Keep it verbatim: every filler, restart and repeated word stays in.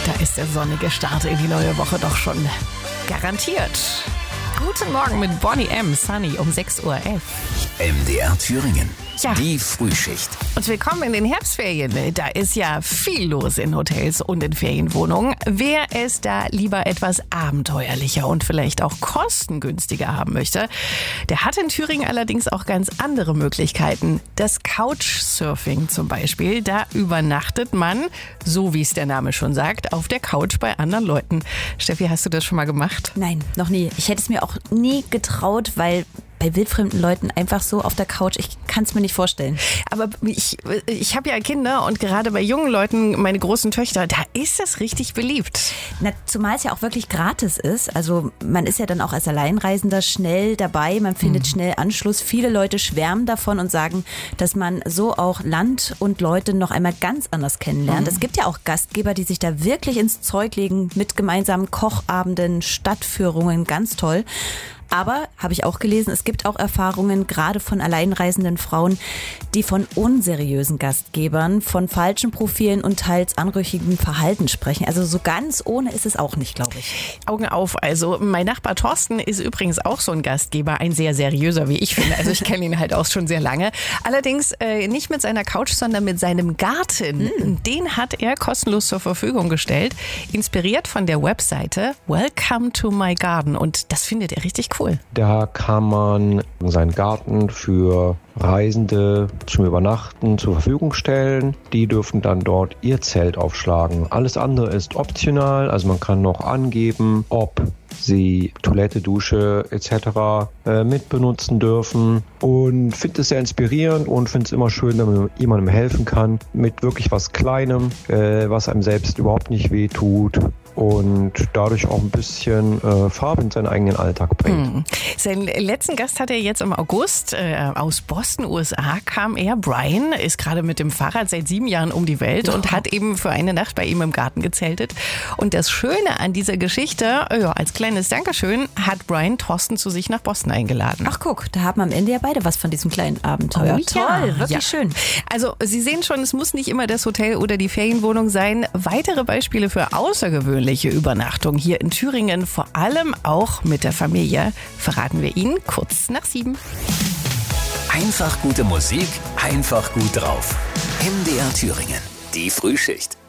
da ist der sonnige Start in die neue Woche doch schon garantiert. Guten Morgen mit Bonnie M. Sunny um sechs Uhr elf. M D R Thüringen. Ja. Die Frühschicht. Und willkommen in den Herbstferien. Da ist ja viel los in Hotels und in Ferienwohnungen. Wer es da lieber etwas abenteuerlicher und vielleicht auch kostengünstiger haben möchte, der hat in Thüringen allerdings auch ganz andere Möglichkeiten. Das Couchsurfing zum Beispiel. Da übernachtet man, so wie es der Name schon sagt, auf der Couch bei anderen Leuten. Steffi, hast du das schon mal gemacht? Nein, noch nie. Ich hätte es mir auch nie getraut, weil bei wildfremden Leuten einfach so auf der Couch, ich kann es mir nicht vorstellen. Aber ich, ich habe ja Kinder und gerade bei jungen Leuten, meine großen Töchter, da ist das richtig beliebt. Na, zumal es ja auch wirklich gratis ist. Also man ist ja dann auch als Alleinreisender schnell dabei, man findet mhm. schnell Anschluss. Viele Leute schwärmen davon und sagen, dass man so auch Land und Leute noch einmal ganz anders kennenlernt. Mhm. Es gibt ja auch Gastgeber, die sich da wirklich ins Zeug legen mit gemeinsamen Kochabenden, Stadtführungen, ganz toll. Aber, habe ich auch gelesen, es gibt auch Erfahrungen, gerade von alleinreisenden Frauen, die von unseriösen Gastgebern, von falschen Profilen und teils anrüchigem Verhalten sprechen. Also so ganz ohne ist es auch nicht, glaube ich. Augen auf, also mein Nachbar Thorsten ist übrigens auch so ein Gastgeber, ein sehr seriöser, wie ich finde. Also ich kenne ihn halt auch schon sehr lange. Allerdings äh, nicht mit seiner Couch, sondern mit seinem Garten. Mm. Den hat er kostenlos zur Verfügung gestellt, inspiriert von der Webseite Welcome to my garden. Und das findet er richtig cool. Da kann man seinen Garten für Reisende zum Übernachten zur Verfügung stellen. Die dürfen dann dort ihr Zelt aufschlagen. Alles andere ist optional, also man kann noch angeben, ob sie Toilette, Dusche et cetera äh, mitbenutzen dürfen, und finde es sehr inspirierend und finde es immer schön, wenn man jemandem helfen kann mit wirklich was Kleinem, äh, was einem selbst überhaupt nicht wehtut und dadurch auch ein bisschen äh, Farbe in seinen eigenen Alltag bringt. Hm. Seinen letzten Gast hat er jetzt im August äh, aus Boston, U S A, kam er. Brian ist gerade mit dem Fahrrad seit sieben Jahren um die Welt und hat eben für eine Nacht bei ihm im Garten gezeltet. Und das Schöne an dieser Geschichte, ja, als kleines Dankeschön, hat Brian Thorsten zu sich nach Boston eingeladen. Ach guck, da haben am Ende ja beide was von diesem kleinen Abenteuer. Oh, Toll, ja. wirklich ja. schön. Also Sie sehen schon, es muss nicht immer das Hotel oder die Ferienwohnung sein. Weitere Beispiele für außergewöhnliche Übernachtung hier in Thüringen, vor allem auch mit der Familie, verraten wir Ihnen kurz nach sieben. Einfach gute Musik, einfach gut drauf. M D R Thüringen. Die Frühschicht.